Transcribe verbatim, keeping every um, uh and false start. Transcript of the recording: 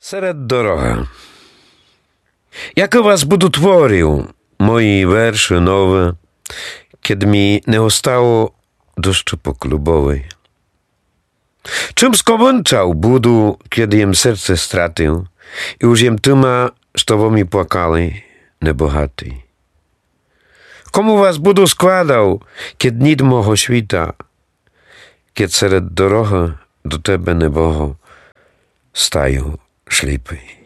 Серед дорога. Як вас буду творив мої верші нове, kiedy mi nie ostało deszczu poklubowej. Czym skończał budu, kiedy jem serce stratył i już jem tyma, što mi płakali, nebohaty. Komu was budu składał, kiedy nit moho świta, kiedy sered doroga do tebe neboho stają ślepy.